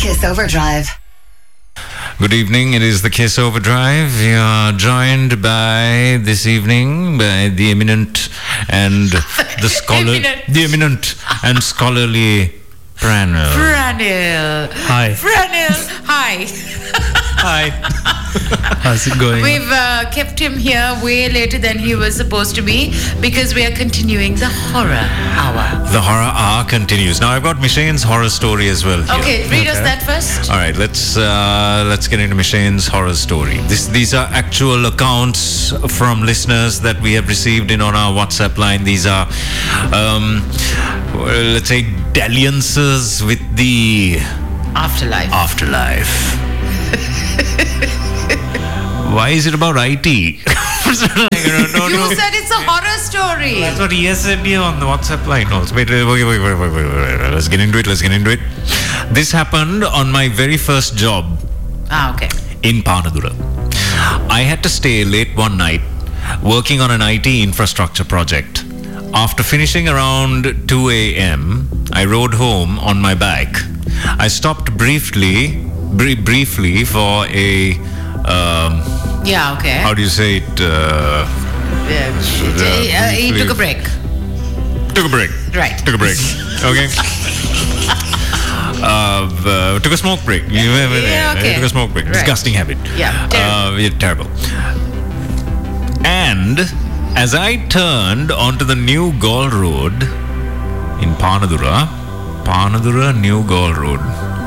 Kiss Overdrive. Good evening. It is the Kiss Overdrive. We are joined by this evening by the eminent and the scholar, the eminent and scholarly Pranil. Pranil. Hi. Pranil. Hi. Hi. How's it going? We've kept him here way later than he was supposed to be because we are continuing the horror hour. The horror hour continues. Now I've got Mishane's horror story as well here. Okay, read us that first. All right, let's get into Mishane's horror story. These are actual accounts from listeners that we have received in on our WhatsApp line. These are, let's say, dalliances with the Afterlife. Why is it about IT? You said it's a horror story. That's what he has said here on the WhatsApp line also. Wait. Let's get into it. This happened on my very first job. Okay. In Panadura. I had to stay late one night working on an IT infrastructure project. After finishing around 2 a.m., I rode home on my bike. I stopped briefly for a... okay. How do you say it? He took a break. Right. Took a break. Okay. Took a smoke break. Okay. Took a smoke break. Right. Disgusting habit. Yeah. Terrible. And as I turned onto the New Gaul Road in Panadura, New Gaul Road.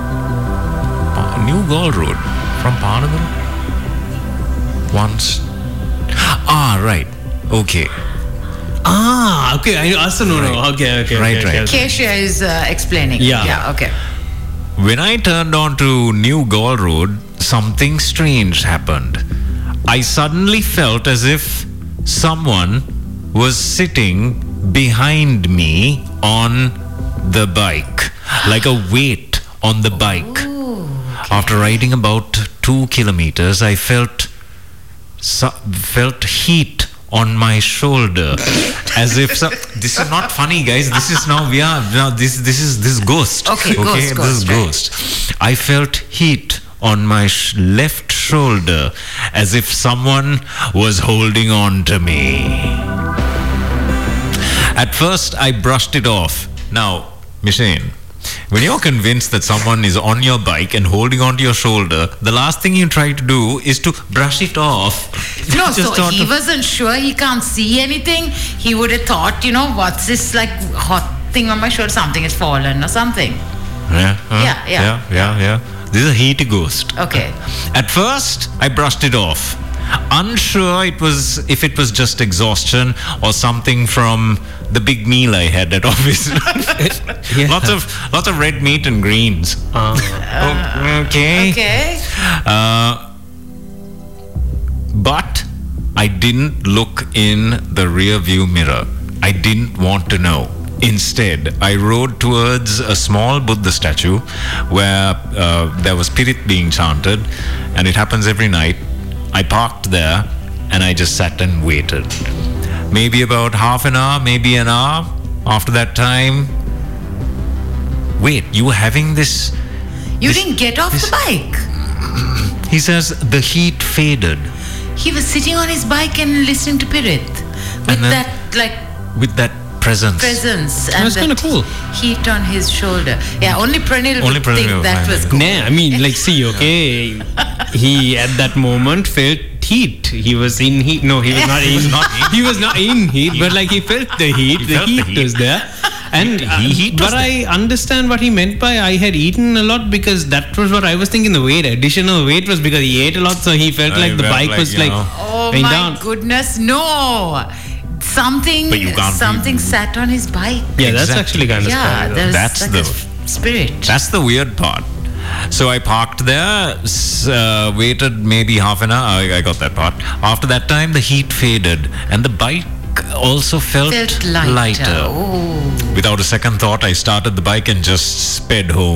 New Gaul Road from Panadura? Once. Right. Okay. Okay. I also know. Right. Okay. Right. Keisha is explaining. Yeah. Okay. When I turned onto New Gaul Road, something strange happened. I suddenly felt as if someone was sitting behind me on the bike, like a weight on the bike. After riding about 2 kilometers, I felt heat on my shoulder, as if this is not funny, guys. This is this is ghost. Okay, this is ghost. I felt heat on my left shoulder, as if someone was holding on to me. At first, I brushed it off. Now, Mishane, when you're convinced that someone is on your bike and holding onto your shoulder, the last thing you try to do is to brush it off. No, so he wasn't sure. He can't see anything. He would have thought, what's this like hot thing on my shoulder? Something has fallen or something. Yeah. This is a heat ghost. Okay. At first, I brushed it off, unsure if it was just exhaustion or something from the big meal I had at office. Lots of red meat and greens. Okay. But I didn't look in the rear view mirror. I didn't want to know. Instead, I rode towards a small Buddha statue where there was Pirit being chanted, and it happens every night. I parked there and I just sat and waited. Maybe about half an hour, maybe an hour. After that time, wait, you were having this... You didn't get off the bike. He says the heat faded. He was sitting on his bike and listening to Pirit. With that presence. That's kind of cool. Heat on his shoulder. Yeah, only Pranil would think that was cool. Nah, I mean, okay. He at that moment felt heat. He was in heat. No, he was not in. He was not in heat, but he felt the heat. The heat was there. And but I understand what he meant by I had eaten a lot, because that was what I was thinking. The additional weight was because he ate a lot, so he felt like the bike was oh my down. Goodness, no. Something sat on his bike. Yeah, that's actually kind of scary. That's the spirit. That's the weird part. So I parked there, waited maybe half an hour. I got that part. After that time, the heat faded and the bike also felt lighter. Oh. Without a second thought, I started the bike and just sped home.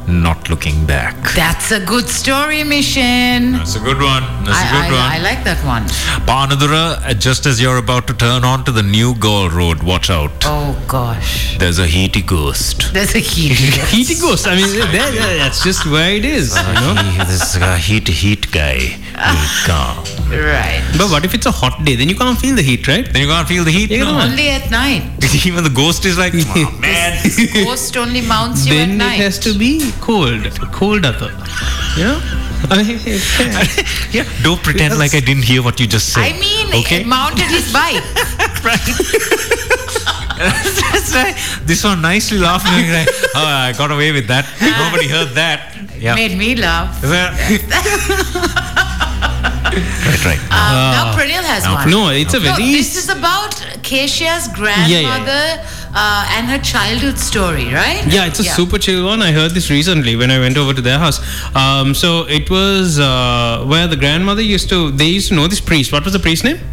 not looking back. That's a good story, Mission. That's a good one. I like that one. Panadura, just as you're about to turn onto the new Gaul Road, watch out. Oh gosh. There's a heaty ghost. There's a heat. Heaty ghost. I mean, that's just where it is. You know. This heat guy will come. Right. But what if it's a hot day? Then you can't feel the heat, right? Then you can't feel the heat. Yeah. No. Only at night. Even the ghost is like, oh, man. Ghost only mounts you Then at night. it has to be cold. Cold other. You know? Yeah, don't pretend like I didn't hear what you just said. I mean, okay? mounted his bike. That's right. This one nicely laughing. Like, oh, I got away with that. Nobody heard that. Yeah. Made me laugh. Right. Now Pranil has one. No, it's a very... This is about Keshia's grandmother and her childhood story, right? Yeah, it's a super chill one. I heard this recently when I went over to their house. So it was where the grandmother they used to know this priest. What was the priest's name?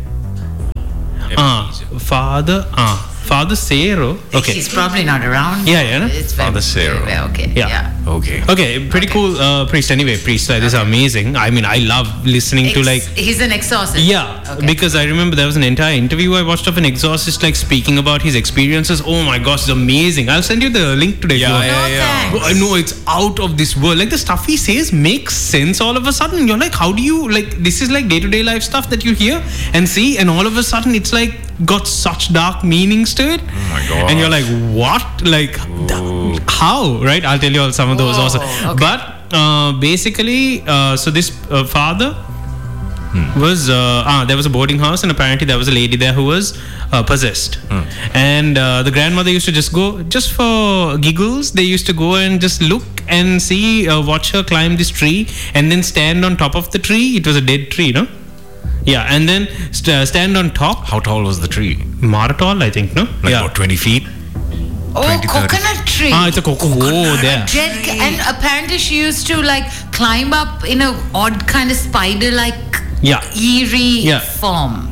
Father Sero. Okay. He's probably not around. Yeah, no? It's Father Sero. Okay. Yeah. Okay. Pretty cool priest. Anyway, priest. This is amazing. I mean, I love listening to like... He's an exorcist. Yeah, Okay. because I remember there was an entire interview I watched of an exorcist like speaking about his experiences. Oh my gosh, it's amazing. I'll send you the link today. if you want. Thanks. I know it's out of this world. Like the stuff he says makes sense all of a sudden. You're like, how do you like? This is like day-to-day life stuff that you hear and see, and all of a sudden it's like got such dark meanings to it. Oh my god. And you're like, what? Like, how? Right? I'll tell you all some of those Whoa, also. okay. But basically, so this father was there was a boarding house, and apparently there was a lady there who was possessed. And the grandmother used to just go, just for giggles, they used to go and just look and see, watch her climb this tree and then stand on top of the tree. It was a dead tree, no? Yeah, and then stand on top. How tall was the tree? Mara tall, I think, no? Like about 20 feet? Oh, 20, 30. coconut tree. It's a coconut. Oh, there. And apparently she used to like climb up in a odd kind of spider-like eerie form.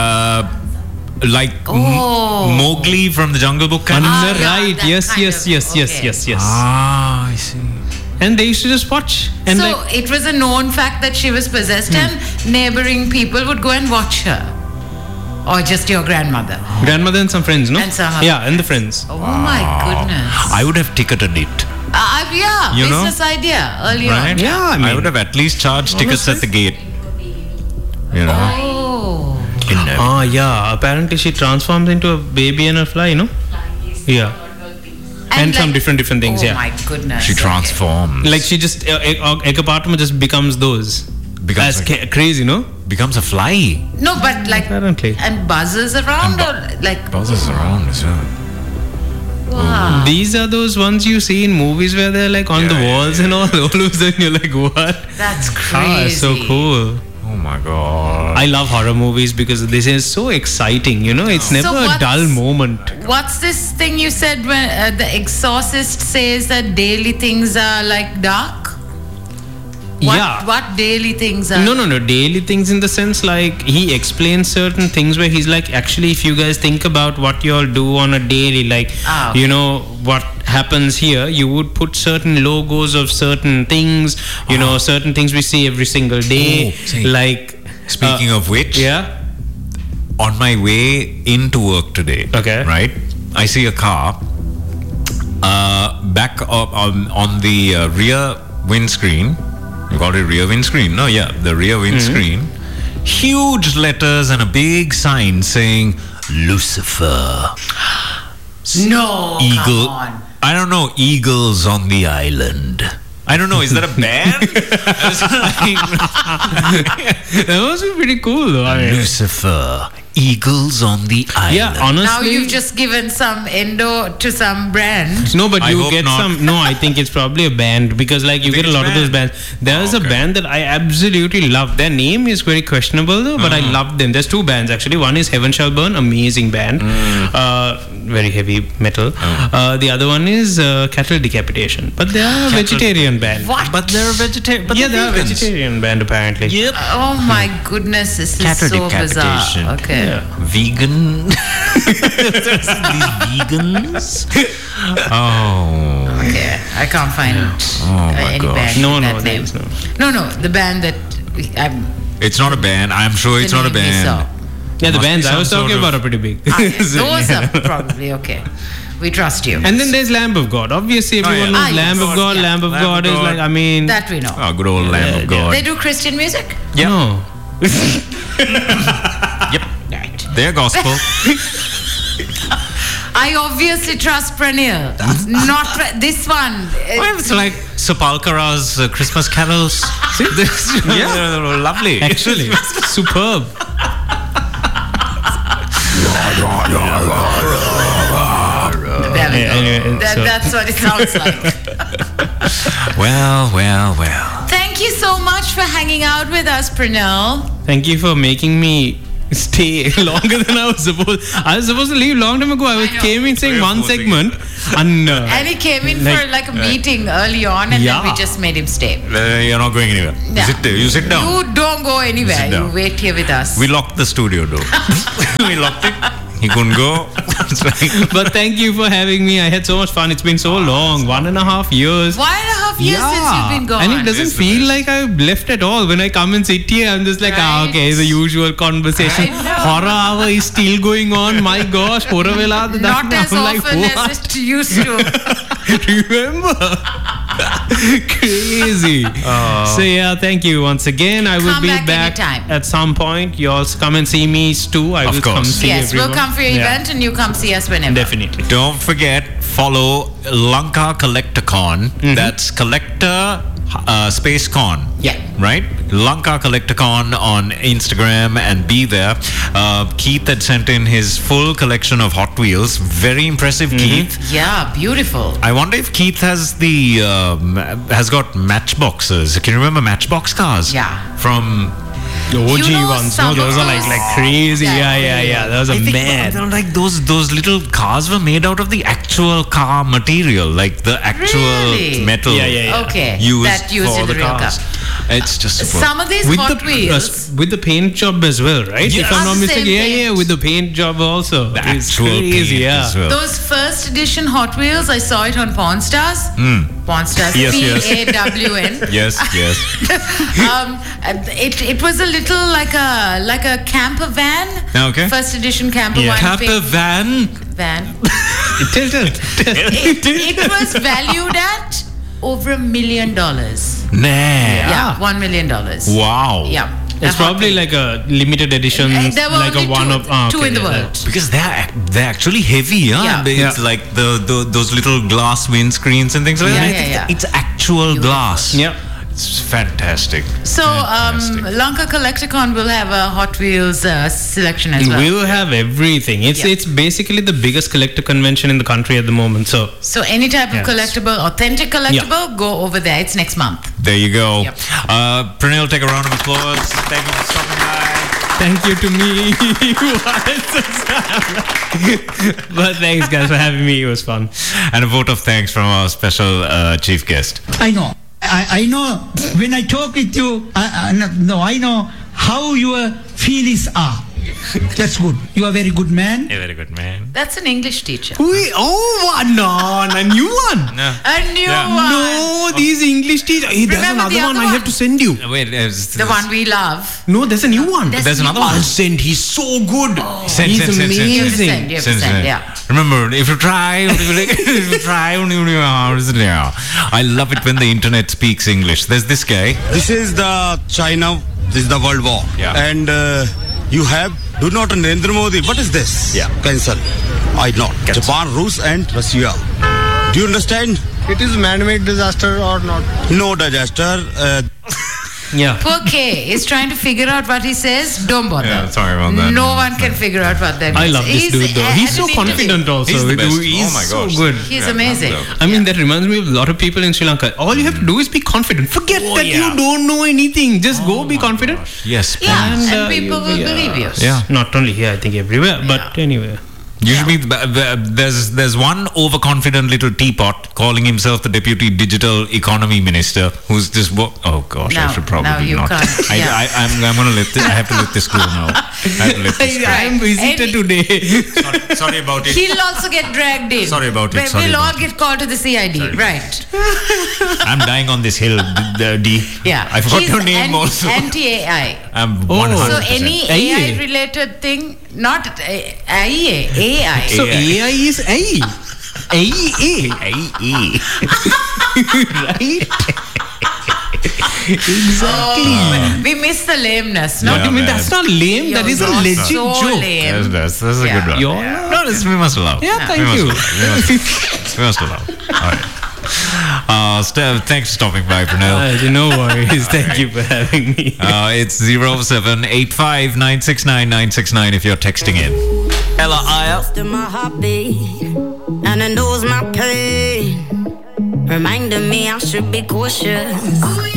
Like Mowgli from the Jungle Book kind of? Right. that Yes. kind of, okay. Ah, I see. And they used to just watch. And So like, it was a known fact that she was possessed and neighboring people would go and watch her. Or just your grandmother. grandmother and some friends, no? And some other Yeah, and the friends. Oh my goodness. I would have ticketed it. Yeah, You know? business idea earlier Right? on. Yeah, I I mean, would have at least charged tickets at the gate. You know? Oh. yeah. Apparently she transforms into a baby and a fly, you know? Yeah. And some different things, oh yeah. my goodness. She transforms. Like she just, Ekapartama just becomes those. Becomes That's crazy, no? becomes a fly. No, but like, Apparently. and buzzes around or like, Buzzes around as well. wow. These are those ones you see in movies where they're like on the walls and all. All of a sudden you're like, what? That's crazy. So cool. Oh my god. I love horror movies because this is so exciting, you know? It's never a what's- dull moment. What's this thing you said when the exorcist says that daily things are like dark? What daily things are? No. Daily things in the sense like he explains certain things where he's like, actually, if you guys think about what you all do on a daily, like, okay. you know, what happens here, you would put certain logos of certain things, you know, certain things we see every single day. Like, Speaking of which, yeah. on my way into work today, Okay. right, I see a car back up on the rear windscreen. You call it rear windscreen? No, yeah, the rear windscreen. Huge letters and a big sign saying Lucifer. No, Eagle. come on. I don't know. Eagles on the island. I don't know. Is that a band? That must be pretty cool though. I mean, Lucifer. Eagles on the island. yeah, honestly. Now you've just given some endo to some brand. No, but I you hope get not. some. No, I think it's probably a band because, like, you get a it's lot of those band? bands. There's a band that I absolutely love. Their name is very questionable, though, but I love them. There's two bands actually. One is Heaven Shall Burn, amazing band, very heavy metal. The other one is Cattle Decapitation, but they are a vegetarian band. What? But they're a vegetarian. But Yeah, they're they're a vegans. vegetarian band apparently. Yep. Oh my goodness, this is Cattle so decapitation. bizarre. Okay. Yeah. Vegan. These vegans. Oh. Okay, I can't find my any gosh. band No, with no, that there name. is no. No, the band that I'm. It's not a band. I'm sure it's the not a name we saw. band. Yeah, the Must be bands I some was talking sort of- about are pretty big. Those are probably okay. We trust you. And then there's Lamb of God. Obviously, everyone yeah. knows Lamb yes. of God. Yeah. Lamb of Lamb God of is God. like, I mean, That we know. Oh, good old Lamb of God. They do Christian music. Yep. no. Yep. Right. They're gospel. I obviously trust Pranil. Not this one. Well, it's like Sapalkara's Christmas carols. They're lovely. Actually, superb. There we go. Anyway, so- That's what it sounds like. Well. Thank you so much for hanging out with us, Pranil. Thank you for making me stay longer than I was supposed. I was supposed to leave long time ago. I know. Came in saying 3 or one 4 segment, and And he came in Like- for like a meeting early on, and Yeah. then we just made him stay. You're not going anywhere. Yeah. You sit down. You don't go anywhere. Sit You down. wait here with us. We locked the studio door. We locked it. He couldn't go. It's like, but thank you for having me. I had so much fun. It's been so long, 1.5 years. 1.5 years since you've been gone. And it doesn't It's the feel best. like I've left at all. When I come and sit here, I'm just like, Right. okay, the usual conversation. I know. Horror hour is still going on. My gosh, horror vela. Not as I'm like, often what? as it used to. Remember? Crazy. So yeah, thank you once again. I will Come be back back anytime. at some point. You all come and see me too. I Of will come course. see Yes, everyone. we'll come for your Yeah. event and you come see us whenever. Definitely. don't forget, follow Lanka Collector-Con. That's Collector Space Con. Yeah. Right? Lanka Collector-Con on Instagram and be there. Keith had sent in his full collection of Hot Wheels. Very impressive, Keith. Yeah, beautiful. I wonder if Keith has has got matchboxes. Can you remember Matchbox cars? Yeah. From The OG You know, ones. some No, those of are like those- crazy. Yeah. Yeah. Those are I think mad. they're like those little cars were made out of the actual car material, like the actual Really? metal. Yeah. Okay. Used That used for in the real car. cars. It's just superb. Some of these Hot Wheels. with the paint job as well, right? Yeah. If I'm Are not the mistaken, same yeah, paint. with the paint job also. The It's actual crazy, paint as well. Those first edition Hot Wheels, I saw it on Pawn Stars. Pawn Stars. Yes, yes. PAWN. Yes. It was a little like a camper van. Okay. First edition camper Yeah. Capper van. van. Tell. It was valued at over $1 million. Nah. Yeah, $1 million. Wow. Yeah. It's probably like a limited edition, There were like only a one of two in the world. Because they're actually heavy, yeah. Yeah. It's like those little glass windscreens and things like Yeah, that. yeah. It's actual glass. Yeah. It's fantastic. So, Fantastic. Lanka Collector-Con will have a Hot Wheels selection as well. We'll have everything. It's basically the biggest collector convention in the country at the moment. So Any type of Yes. collectible, authentic collectible, go over there. It's next month. There you go. Yep. Pranil, take a round of applause. Thank you for stopping by. thank you to me. But thanks guys for having me. It was fun. And a vote of thanks from our special chief guest. I know. I know when I talk with you, I know how your feelings are. That's good. You are a very good man. A very good man. That's an English teacher. No, a new one. No. A new Yeah. one. No, these English teachers. Hey, there's Remember another the one other I have one? to send you. Wait, The one we love. No, there's a new one. There's another one. I'll send. He's so good. Send, He's send, send, send. You have to amazing. send, you have to send, yeah. Remember, if you try, I love it when the internet speaks English. There's this guy. This is the China, this is the World War. Yeah. And you have, do not Narendra Modi. What is this? Yeah. Cancel. I know. Cancel. Japan, Rus and Russia. Do you understand? It is man-made disaster or not? No disaster. Yeah. Poor K is trying to figure out what he says. Don't bother. Yeah, sorry about that. No one can figure out what that I means. love this He's dude though. He's at so an interview. confident also. He's the best. He's Oh my so gosh. good. He's Yeah, amazing. I mean, that reminds me of a lot of people in Sri Lanka. All you have to do is be confident. Forget that yeah. you don't know anything. Just go be confident. Yes. Yeah, please. and people will believe you. Yeah. Not only here, I think everywhere. But anyway. Usually, there's one overconfident little teapot calling himself the deputy digital economy minister, who's just oh gosh, I Now- should probably now you not. can't, yeah. I'm gonna let this, I have to let this go now. I am visitor today. Sorry about it. He'll also get dragged in. Sorry about it, sorry We'll all about get called to the CID. Right. I'm dying on this hill, D. Yeah. I forgot He's your name also. Anti-AI. I'm Oh. 100%. So any AI. AI-related thing, not AI. So AI is AI. AI. Right? Exactly. We miss the lameness, no? Yeah. I mean, that's not lame. That is a You're legit so joke. lame. That's a Yeah. good one. You're- No, we must allow. Yeah, thank we you. We must allow. All right. Thanks for stopping by, Pranil. No worries. Thank you for having me. It's 0785969969 if you're texting in. Ella Aya. To my heartbeat, and it knows my pain. Reminding me I should be cautious.